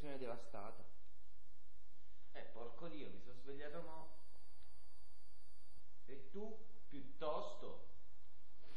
situazione devastata. Porco Dio, mi sono svegliato mo'. E tu, piuttosto